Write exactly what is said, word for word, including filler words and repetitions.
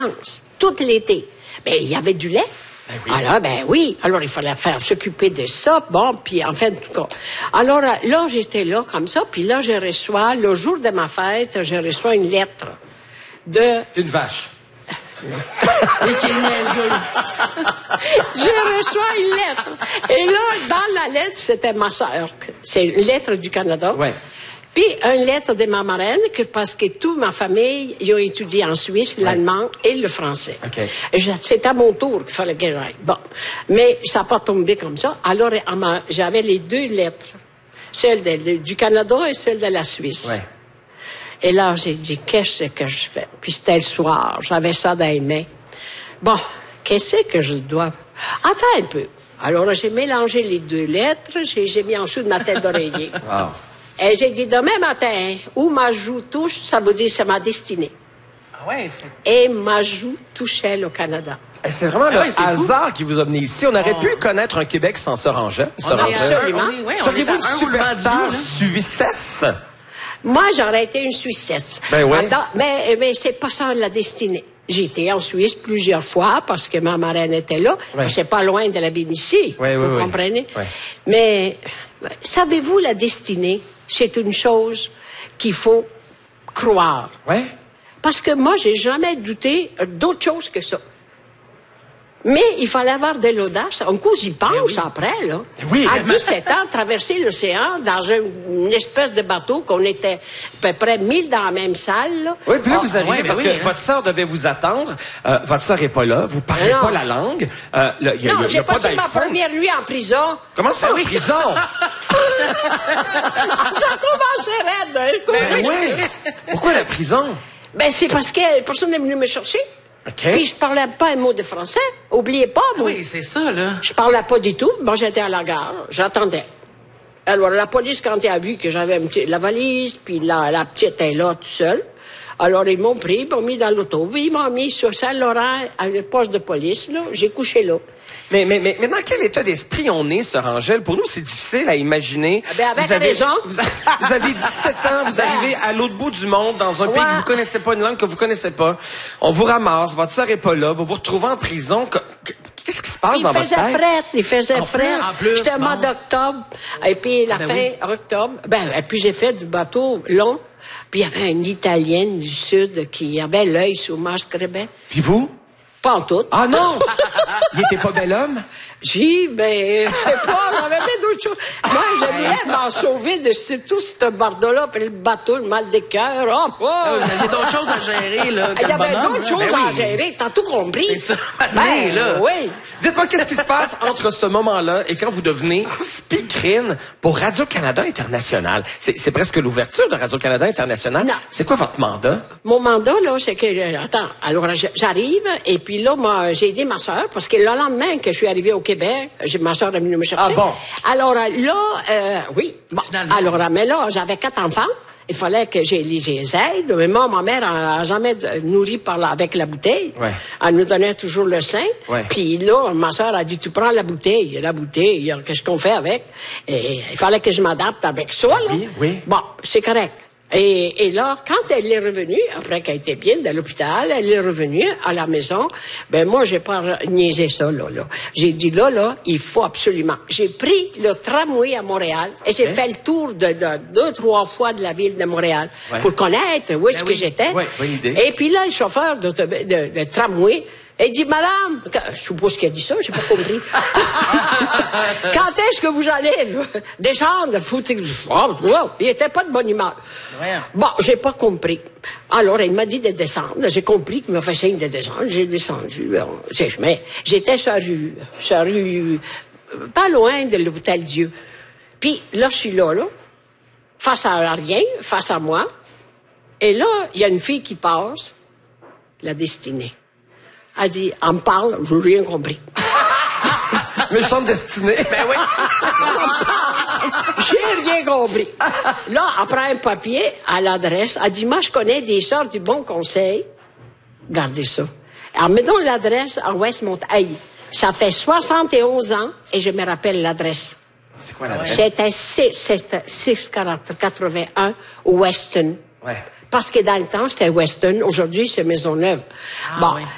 tout l'été. Ben, il y avait du lait. Ben oui. Alors, ben oui. Alors, il fallait faire s'occuper de ça. Bon, puis en fait, en tout cas. Alors, là, j'étais là comme ça. Puis là, je reçois, le jour de ma fête, je reçois une lettre de... Une vache. Et qui est niaiseux. Je reçois une lettre. Et là, dans la lettre, c'était ma sœur. C'est une lettre du Canada. Ouais. Puis, une lettre de ma marraine, que, parce que toute ma famille, ils ont étudié en Suisse, ouais. l'allemand et le français. Okay. C'était à mon tour qu'il fallait que j'aille. Bon. Mais ça n'a pas tombé comme ça. Alors, j'avais les deux lettres. Celle de, du Canada et celle de la Suisse. Ouais. Et là, j'ai dit, qu'est-ce que je fais? Puis c'était le soir, j'avais ça dans les mains. Bon, qu'est-ce que je dois... Attends un peu. Alors, j'ai mélangé les deux lettres, j'ai mis en dessous de ma tête d'oreiller. Wow. Et j'ai dit, demain matin, où ma joue touche, ça veut dire c'est ma destinée. Ah ouais? Fait... Et ma joue touchait le Canada. Et c'est vraiment ah le ouais, hasard fou. Qui vous a mené ici. On aurait oh. pu connaître un Québec sans se ranger. Absolument. Ouais, seriez-vous une superstar suissesse? Moi, j'aurais été une Suissesse. Ben ouais. Attends, mais, mais c'est pas ça la destinée. J'ai été en Suisse plusieurs fois parce que ma marraine était là. Ouais. C'est pas loin de la Bénicie. Ouais, vous ouais, comprenez? Ouais. Mais savez-vous, la destinée, c'est une chose qu'il faut croire. Ouais. Parce que moi, j'ai jamais douté d'autre chose que ça. Mais il fallait avoir de l'audace. En cause, il pense oui. après, là. Oui, à dix-sept ans, traverser l'océan dans une, une espèce de bateau qu'on était à peu près mille dans la même salle, là. Oui, puis là, vous oh, arrivez ouais, parce oui, que hein. votre sœur devait vous attendre. Euh, votre sœur est pas là. Vous parlez non. pas la langue. Euh, là, y a, non, y a, j'ai y a passé pas ma première nuit en prison. Comment ça, ben en oui. prison? Ça commençait raide, hein. Ben oui. Pourquoi la prison? Ben, c'est parce que personne n'est venu me chercher. Okay. Puis je parlais pas un mot de français. Oubliez pas, moi. Oui, c'est ça, là. Je parlais pas du tout. Bon, j'étais à la gare. J'attendais. Alors, la police, quand elle a vu que j'avais la valise, puis la, la petite est là, toute seule, alors ils m'ont pris, ils m'ont mis dans l'auto. Ils m'ont mis sur Saint-Laurent, à une poste de police, là. J'ai couché là. Mais, mais, mais, mais dans quel état d'esprit on est, Sœur Angèle? Pour nous, c'est difficile à imaginer. Ben avec vous avez, raison. Vous, vous avez dix-sept ans, vous arrivez à l'autre bout du monde, dans un ouais. pays que vous connaissez pas, une langue que vous connaissez pas. On vous ramasse, votre sœur est pas là, vous vous retrouvez en prison. Qu'est-ce qui se passe il dans votre tête? Il faisait fret, il faisait fret. J'étais au mois bon. d'octobre. Et puis, la ben fin oui. octobre, ben, et puis j'ai fait du bateau long. Puis il y avait une Italienne du Sud qui avait l'œil sur Mascrebet. Puis vous? Pas en tout. Ah non! Il était pas bel homme? J'ai, ben, je sais pas, j'avais fait d'autres choses. Moi, j'aimais m'en sauver de tout ce bardeau-là, puis le bateau, le mal des cœurs. Oh, oh. Ah, vous aviez d'autres choses à gérer, là. Il y avait d'autres choses ben oui. à gérer, t'as tout compris. C'est ça. Ben, là. Oui. Dites-moi, qu'est-ce qui se passe entre ce moment-là et quand vous devenez speakerine pour Radio-Canada International? C'est, c'est presque l'ouverture de Radio-Canada International. Non. C'est quoi votre mandat? Mon mandat, là, c'est que, attends, alors j'arrive, et puis là, moi, j'ai aidé ma sœur, parce que le lendemain que je suis arrivée au Québec, j'ai, ma sœur est venue me chercher. Ah bon? Alors là, euh, oui. Bon, finalement. Alors, mais là, j'avais quatre enfants. Il fallait que j'ai les aide. Mais moi, ma mère n'a jamais nourri par la, avec la bouteille. Ouais. Elle nous donnait toujours le sein. Ouais. Puis là, ma sœur a dit, tu prends la bouteille. La bouteille, qu'est-ce qu'on fait avec? Et il fallait que je m'adapte avec ça, là. Oui, oui. Bon, c'est correct. Et, et là, quand elle est revenue, après qu'elle était bien de l'hôpital, elle est revenue à la maison, ben moi, j'ai pas niaisé ça, là, là. J'ai dit, là, là, il faut absolument. J'ai pris le tramway à Montréal et j'ai okay. fait le tour de, de deux, trois fois de la ville de Montréal ouais. pour connaître où est-ce ben que oui. j'étais. Ouais, bonne idée. Et puis là, le chauffeur de, de, de, de tramway, il dit, madame, je suppose qu'il a dit ça, j'ai pas compris. Quand est-ce que vous allez descendre? Oh, oh, il était pas de bonne humeur. Ouais. Bon, j'ai pas compris. Alors, il m'a dit de descendre. J'ai compris qu'il m'a fait signe de descendre. J'ai descendu. Mais j'étais sur la rue, sur la rue, pas loin de l'Hôtel Dieu. Puis là, je suis là, là, face à rien, face à moi. Et là, il y a une fille qui passe, la destinée. Elle dit, elle me parle, je n'ai rien compris. Méchante destinée. Ben oui. J'ai rien compris. Là, elle prend un papier à l'adresse. Elle dit, moi, je connais des sœurs du Bon Conseil. Gardez ça. Alors, mettons l'adresse à Westmont. Hey, ça fait soixante et onze ans et je me rappelle l'adresse. C'est quoi l'adresse? C'était six cent quatre-vingt-un Weston. Ouais. Parce que dans le temps, c'était Weston. Aujourd'hui, c'est Maisonneuve. Ah, bon. Oui.